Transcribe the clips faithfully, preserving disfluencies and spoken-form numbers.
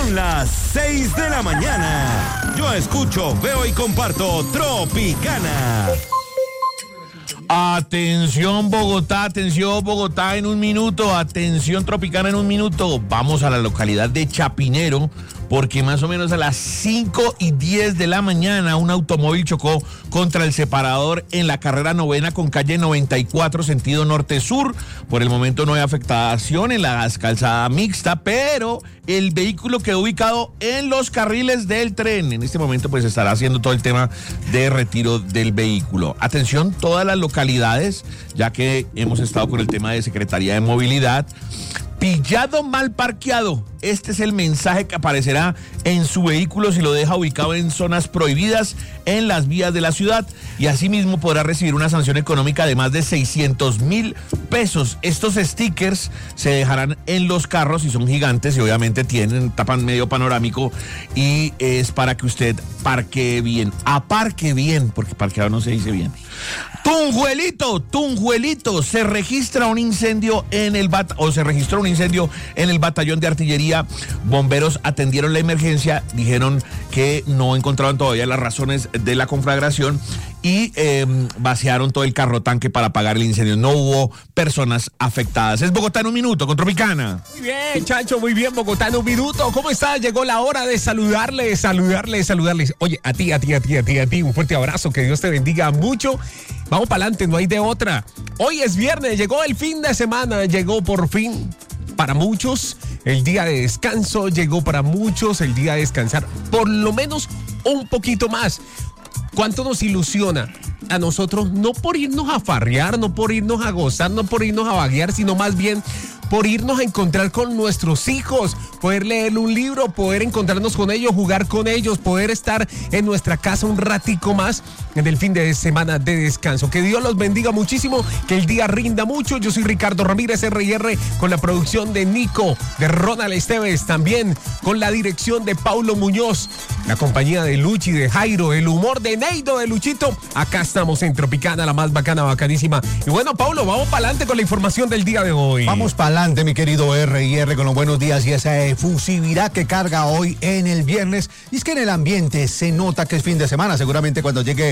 Son las seis de la mañana. Yo escucho, veo y comparto Tropicana. Atención Bogotá, atención Bogotá en un minuto, atención Tropicana en un minuto. Vamos a la localidad de Chapinero, porque más o menos a las cinco y diez de la mañana un automóvil chocó contra el separador en la carrera novena con calle noventa y cuatro sentido norte-sur. Por el momento no hay afectación en la calzada mixta, pero el vehículo quedó ubicado en los carriles del tren. En este momento pues estará haciendo todo el tema de retiro del vehículo. Atención todas las localidades, ya que hemos estado con el tema de Secretaría de Movilidad. Pillado mal parqueado. Este es el mensaje que aparecerá en su vehículo si lo deja ubicado en zonas prohibidas en las vías de la ciudad, y asimismo podrá recibir una sanción económica de más de seiscientos mil pesos. Estos stickers se dejarán en los carros y son gigantes y obviamente tienen tapan medio panorámico, y es para que usted parquee bien, aparque bien, porque parqueado no se dice bien. Tunjuelito, Tunjuelito, se registra un incendio en el bat o se registró un incendio en el batallón de artillería. Bomberos atendieron la emergencia, dijeron que no encontraban todavía las razones de la conflagración y eh, vaciaron todo el carro tanque para apagar el incendio. No hubo personas afectadas. Es Bogotá en un minuto con Tropicana. Muy bien, Chacho, muy bien, Bogotá en un minuto. ¿Cómo está? Llegó la hora de saludarle, saludarle, saludarle. Oye, a ti, a ti, a ti, a ti, a ti, un fuerte abrazo, que Dios te bendiga mucho. Vamos para adelante, no hay de otra. Hoy es viernes, llegó el fin de semana, llegó por fin para muchos el día de descanso, llegó para muchos el día de descansar por lo menos un poquito más. ¿Cuánto nos ilusiona a nosotros? No por irnos a farrear, no por irnos a gozar, no por irnos a vaguear, sino más bien por irnos a encontrar con nuestros hijos, poder leer un libro, poder encontrarnos con ellos, jugar con ellos, poder estar en nuestra casa un ratico más en el fin de semana de descanso. Que Dios los bendiga muchísimo, que el día rinda mucho. Yo soy Ricardo Ramírez, R y R, con la producción de Nico, de Ronald Esteves, también con la dirección de Paulo Muñoz, la compañía de Luchi, de Jairo, el humor de Neido, de Luchito. Acá estamos en Tropicana, la más bacana, bacanísima. Y bueno, Paulo, vamos para adelante con la información del día de hoy. Vamos para adelante, mi querido R y R, con los buenos días y esa efusividad que carga hoy en el viernes. Y es que en el ambiente se nota que es fin de semana. Seguramente cuando llegue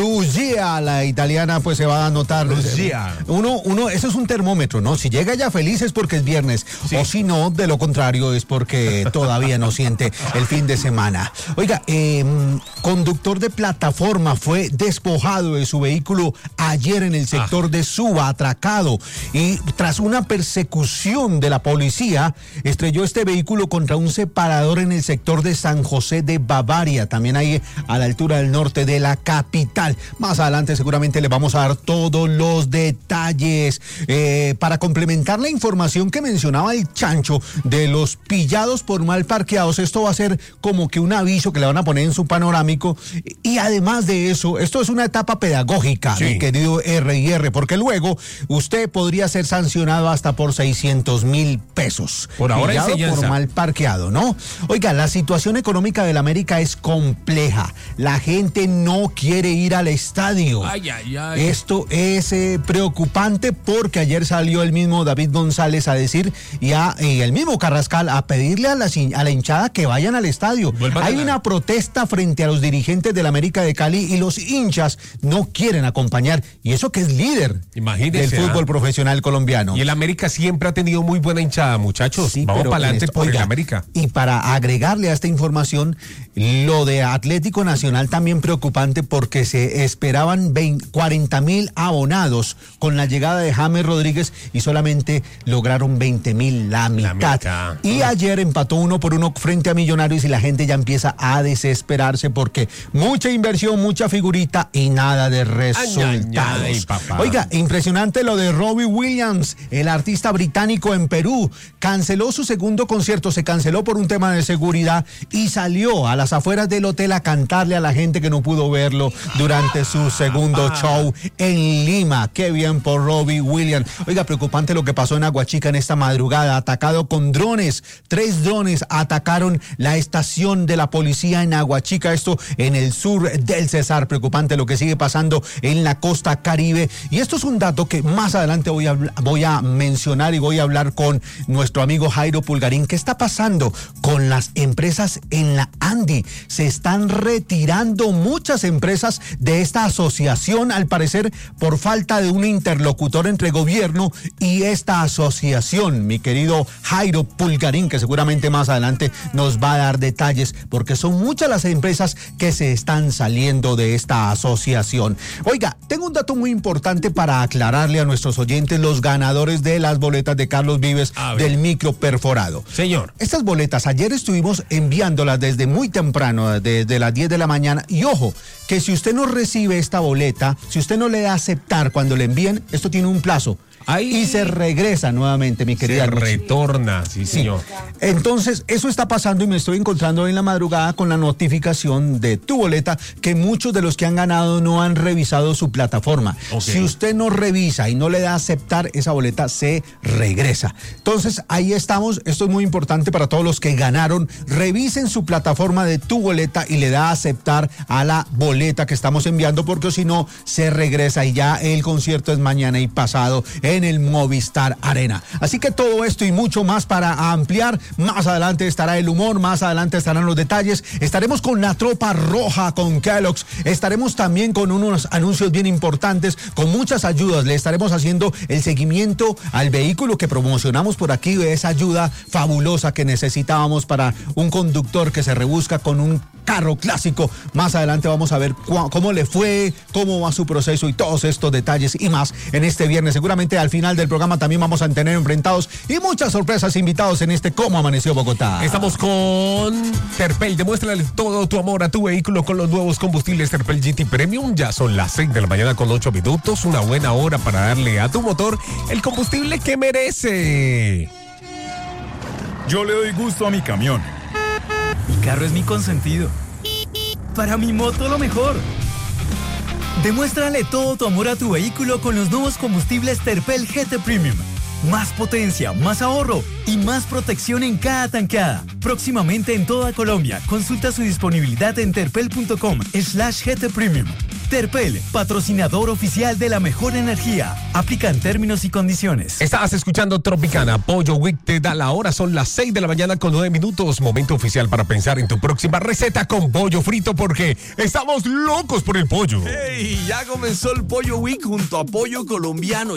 Lucia, la italiana, pues se va a notar. Lucia. Uno, uno, eso es un termómetro, ¿no? Si llega ya feliz es porque es viernes. Sí. O si no, de lo contrario, es porque todavía no siente el fin de semana. Oiga, eh, conductor de plataforma fue despojado de su vehículo ayer en el sector ah. de Suba, atracado. Y tras una persecución de la policía, estrelló este vehículo contra un separador en el sector de San José de Bavaria, también ahí a la altura del norte de la capital. Más adelante seguramente le vamos a dar todos los detalles. Eh, para complementar la información que mencionaba el Chancho de los pillados por mal parqueados, esto va a ser como que un aviso que le van a poner en su panorámico, y además de eso, esto es una etapa pedagógica, sí, mi querido R y R, porque luego usted podría ser sancionado hasta por seiscientos mil pesos. Por ahora pillado enseñanza. Por mal parqueado, ¿no? Oiga, la situación económica de la América es compleja. La gente no quiere ir al estadio. Ay, ay, ay. Esto es eh, preocupante, porque ayer salió el mismo David González a decir, y, a, y el mismo Carrascal a pedirle a la, a la hinchada que vayan al estadio. Vuelvan Hay una protesta frente a los dirigentes de la América de Cali, y los hinchas no quieren acompañar, y eso que es líder Imagínese, del fútbol ¿ah? profesional colombiano. Y el América siempre ha tenido muy buena hinchada, muchachos. Sí, vamos para adelante esto, por oiga, el América. Y para agregarle a esta información, lo de Atlético Nacional también preocupante, porque se esperaban cuarenta mil abonados con la llegada de James Rodríguez y solamente lograron veinte mil, la mitad. La y ayer empató uno por uno frente a Millonarios, y la gente ya empieza a desesperarse porque mucha inversión, mucha figurita y nada de resultados. Ay, ay, ay, Oiga, impresionante lo de Robbie Williams, el artista británico en Perú. Canceló su segundo concierto, se canceló por un tema de seguridad, y salió a las afueras del hotel a cantarle a la gente que no pudo verlo durante su segundo show en Lima. Qué bien por Robbie Williams. Oiga, preocupante lo que pasó en Aguachica en esta madrugada, atacado con drones. Tres drones atacaron la estación de la policía en Aguachica, esto en el sur del Cesar. Preocupante lo que sigue pasando en la costa Caribe, y esto es un dato que más adelante voy a, voy a mencionar y voy voy a hablar con nuestro amigo Jairo Pulgarín. ¿Qué está pasando con las empresas en la ANDI? Se están retirando muchas empresas de esta asociación, al parecer por falta de un interlocutor entre gobierno y esta asociación. Mi querido Jairo Pulgarín, que seguramente más adelante nos va a dar detalles, porque son muchas las empresas que se están saliendo de esta asociación. Oiga, tengo un dato muy importante para aclararle a nuestros oyentes, los ganadores de las boletas de Carlos Vives del micro perforado. Señor. Estas boletas, ayer estuvimos enviándolas desde muy temprano, desde las diez de la mañana, y ojo, que si usted no recibe esta boleta, si usted no le da a aceptar cuando le envíen, esto tiene un plazo. Ahí y se regresa nuevamente, mi querida. Se retorna, sí, señor. Sí. Entonces, eso está pasando y me estoy encontrando en la madrugada con la notificación de tu boleta que muchos de los que han ganado no han revisado su plataforma. Okay. Si usted no revisa y no le da a aceptar, esa boleta se regresa. Entonces, ahí estamos. Esto es muy importante para todos los que ganaron. Revisen su plataforma de tu boleta y le da a aceptar a la boleta que estamos enviando, porque si no, se regresa y ya el concierto es mañana y pasado en el Movistar Arena. Así que todo esto y mucho más para ampliar. Más adelante estará el humor, más adelante estarán los detalles. Estaremos con la tropa roja, con Kellogg's. Estaremos también con unos anuncios bien importantes, con muchas ayudas. Le estaremos haciendo el seguimiento al vehículo que promocionamos por aquí, esa ayuda fabulosa que necesitábamos para un conductor que se rebusca con un carro clásico. Más adelante vamos a ver cu- cómo le fue, cómo va su proceso y todos estos detalles y más en este viernes. Seguramente al final del programa también vamos a tener enfrentados y muchas sorpresas invitados en este Cómo Amaneció Bogotá. Estamos con Terpel. Demuéstrale todo tu amor a tu vehículo con los nuevos combustibles Terpel G T Premium. Ya son las seis de la mañana con ocho minutos. Una buena hora para darle a tu motor el combustible que merece. Yo le doy gusto a mi camión. Mi carro es mi consentido. Para mi moto lo mejor. Demuéstrale todo tu amor a tu vehículo con los nuevos combustibles Terpel G T Premium. Más potencia, más ahorro y más protección en cada tanqueada. Próximamente en toda Colombia. Consulta su disponibilidad en terpel.com slash GT Premium. Terpel, patrocinador oficial de la mejor energía. Aplican términos y condiciones. Estás escuchando Tropicana. Pollo Week te da la hora. Son las seis de la mañana con nueve minutos. Momento oficial para pensar en tu próxima receta con pollo frito, porque estamos locos por el pollo. ¡Hey! Ya comenzó el Pollo Week junto a Pollo Colombiano.